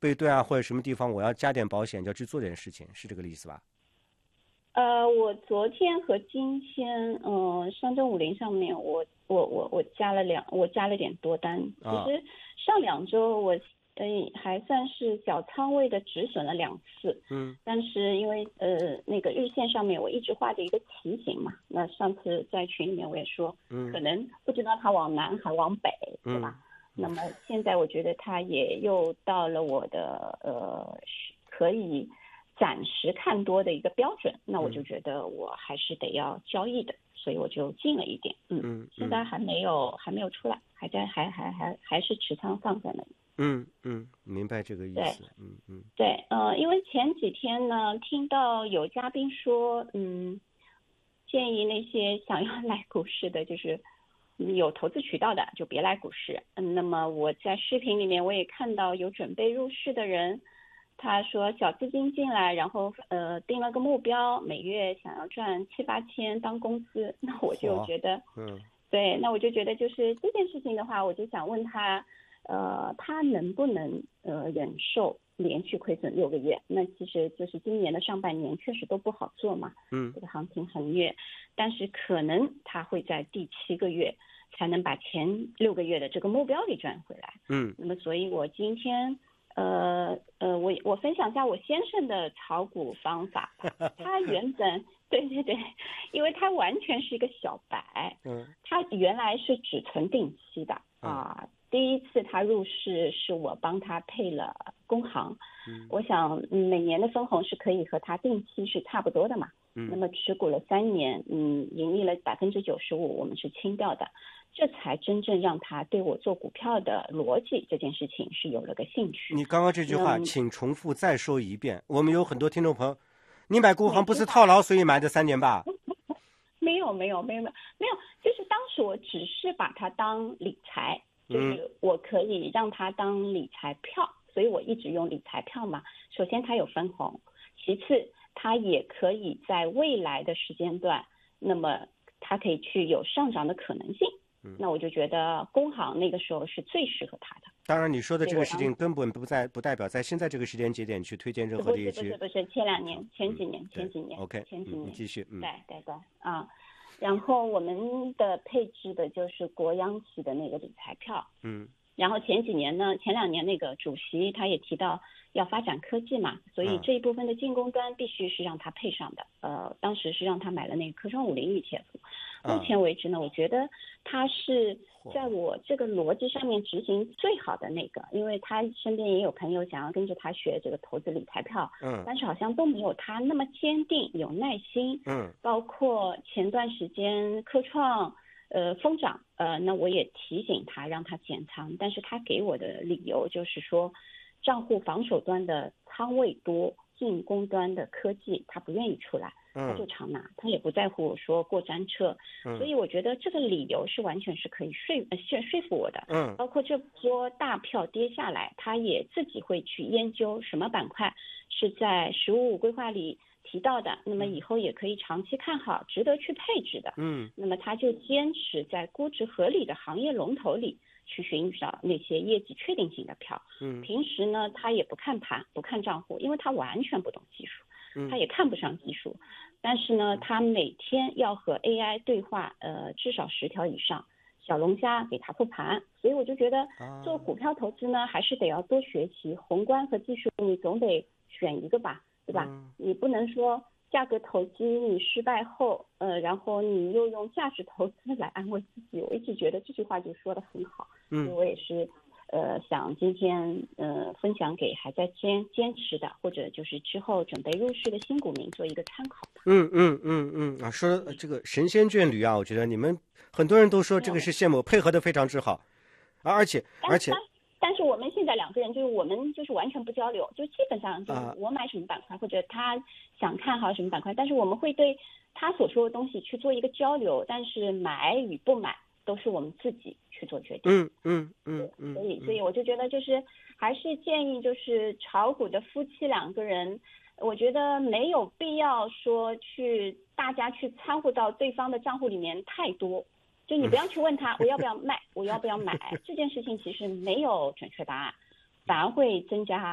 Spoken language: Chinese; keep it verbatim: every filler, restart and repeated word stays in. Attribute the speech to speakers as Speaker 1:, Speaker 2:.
Speaker 1: 背对啊或者什么地方我要加点保险，就要去做点事情，是这个意思吧？
Speaker 2: 呃，我昨天和今天，嗯、呃，上证五零上面我，我我我我加了两，我加了点多单。其实上两周我呃还算是小仓位的止损了两次，
Speaker 1: 嗯，
Speaker 2: 但是因为呃那个日线上面我一直画着一个旗形嘛，那上次在群里面我也说，
Speaker 1: 嗯，
Speaker 2: 可能不知道它往南还往北，对吧？嗯、那么现在我觉得它也又到了我的呃可以暂时看多的一个标准，那我就觉得我还是得要交易的，所以我就进了一点，嗯，嗯现在还没有还没有出来，还在还还还还是持仓放在那里。
Speaker 1: 嗯嗯，明白这个意思。嗯嗯，
Speaker 2: 对，呃，因为前几天呢，听到有嘉宾说，嗯，建议那些想要来股市的，就是有投资渠道的，就别来股市。嗯，那么我在视频里面我也看到有准备入市的人。他说小资金进来，然后呃定了个目标，每月想要赚七八千当工资，那我就觉得，
Speaker 1: 嗯，
Speaker 2: 对，那我就觉得就是这件事情的话，我就想问他，呃，他能不能呃忍受连续亏损六个月？那其实就是今年的上半年确实都不好做嘛，
Speaker 1: 嗯，
Speaker 2: 这个行情很虐，但是可能他会在第七个月才能把前六个月的这个目标给赚回来。
Speaker 1: 嗯，
Speaker 2: 那么所以我今天。呃呃，我我分享一下我先生的炒股方法吧。他原本对对对，因为他完全是一个小白，
Speaker 1: 嗯，
Speaker 2: 他原来是只存定期的啊、呃。第一次他入市是我帮他配了工行，嗯，我想每年的分红是可以和他定期是差不多的嘛。嗯，那么持股了三年，嗯，盈利了百分之九十五，我们是清掉的。这才真正让他对我做股票的逻辑这件事情是有了个兴趣。
Speaker 1: 你刚刚这句话，嗯、请重复再说一遍。我们有很多听众朋友，你买工行不是套牢，所以买的三年吧？
Speaker 2: 没有没有没有没有没有，就是当时我只是把它当理财，就是我可以让它当理财票，所以我一直用理财票嘛。首先它有分红，其次它也可以在未来的时间段，那么它可以去有上涨的可能性。那我就觉得工行那个时候是最适合他的。
Speaker 1: 当然，你说的这个事情根本不在不代表在现在这个时间节点去推荐任何的一
Speaker 2: 不是不是不是前两年、前几年、前几年
Speaker 1: OK
Speaker 2: 前几年、
Speaker 1: 嗯、继续。嗯，
Speaker 2: 对对对啊。然后我们的配置的就是国央企的那个理财票。嗯。然后前几年呢，前两年那个主席他也提到要发展科技嘛，所以这一部分的进攻端必须是让他配上的。呃，当时是让他买了那个科创五零 E T F。目前为止呢，我觉得他是在我这个逻辑上面执行最好的那个，因为他身边也有朋友想要跟着他学这个投资理财票，嗯，但是好像都没有他那么坚定有耐心，嗯，包括前段时间科创呃疯涨，呃，那我也提醒他让他减仓，但是他给我的理由就是说，账户防守端的仓位多，进攻端的科技他不愿意出来。他就常拿，他也不在乎说过山车，嗯、所以我觉得这个理由是完全是可以说呃说说服我的。嗯，包括这波大票跌下来，他也自己会去研究什么板块是在“十五五”规划里提到的，那么以后也可以长期看好，值得去配置的。嗯，那么他就坚持在估值合理的行业龙头里去寻找那些业绩确定性的票。嗯，平时呢，他也不看盘，不看账户，因为他完全不懂技术。他也看不上技术，但是呢，他每天要和 A I 对话，呃，至少十条以上，小龙虾给他复盘，所以我就觉得做股票投资呢，还是得要多学习宏观和技术，你总得选一个吧，对吧？你不能说价格投机你失败后，呃，然后你又用价值投资来安慰自己，我一直觉得这句话就说得很好，嗯，所以我也是。呃，想今天呃分享给还在坚坚持的，或者就是之后准备入市的新股民做一个参考吧。
Speaker 1: 嗯嗯嗯嗯啊，说这个神仙眷侣啊，我觉得你们很多人都说这个是羡慕，配合的非常之好，而且而且。
Speaker 2: 但是我们现在两个人就是我们就是完全不交流，就基本上就是我买什么板块、啊、或者他想看好什么板块，但是我们会对他所说的东西去做一个交流，但是买与不买都是我们自己去做决定。
Speaker 1: 嗯嗯嗯嗯，
Speaker 2: 所以所以我就觉得就是还是建议就是炒股的夫妻两个人，我觉得没有必要说去大家去掺和到对方的账户里面太多。就你不要去问他我要不要卖，我要不要买，这件事情其实没有准确答案，反而会增加